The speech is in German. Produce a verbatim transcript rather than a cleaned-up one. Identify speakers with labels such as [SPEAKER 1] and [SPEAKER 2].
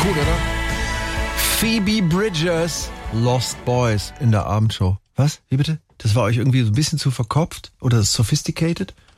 [SPEAKER 1] Gut, oder? Phoebe Bridgers, Lost Boys in der Abendshow. Was? Wie bitte? Das war euch irgendwie so ein bisschen zu verkopft oder sophisticated?